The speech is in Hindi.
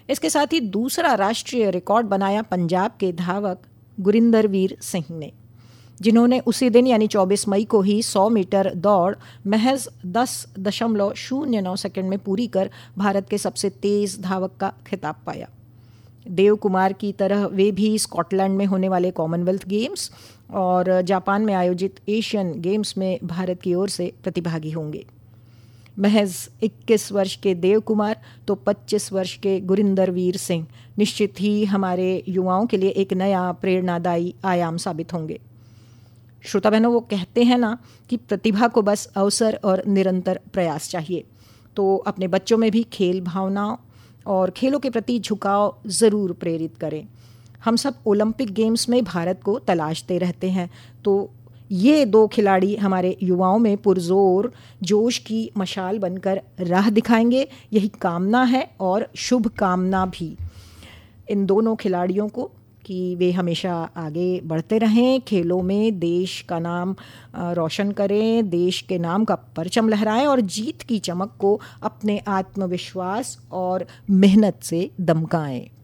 इसके साथ ही दूसरा राष्ट्रीय रिकॉर्ड बनाया पंजाब के धावक गुरिंदरवीर सिंह ने, जिन्होंने उसी दिन यानी 24 मई को ही 100 मीटर दौड़ महज 10.09 सेकंड में पूरी कर भारत के सबसे तेज धावक का खिताब पाया। देव कुमार की तरह वे भी स्कॉटलैंड में होने वाले कॉमनवेल्थ गेम्स और जापान में आयोजित एशियन गेम्स में भारत की ओर से प्रतिभागी होंगे। महज 21 वर्ष के देव कुमार तो 25 वर्ष के गुरिंदरवीर सिंह निश्चित ही हमारे युवाओं के लिए एक नया प्रेरणादायी आयाम साबित होंगे। श्रोता बहनों, वो कहते हैं ना कि प्रतिभा को बस अवसर और निरंतर प्रयास चाहिए। तो अपने बच्चों में भी खेल भावनाओं और खेलों के प्रति झुकाव ज़रूर प्रेरित करें। हम सब ओलंपिक गेम्स में भारत को तलाशते रहते हैं, तो ये दो खिलाड़ी हमारे युवाओं में पुरजोर जोश की मशाल बनकर राह दिखाएंगे, यही कामना है और शुभ कामना भी इन दोनों खिलाड़ियों को कि वे हमेशा आगे बढ़ते रहें, खेलों में देश का नाम रोशन करें, देश के नाम का परचम लहराएं और जीत की चमक को अपने आत्मविश्वास और मेहनत से दमकाएं।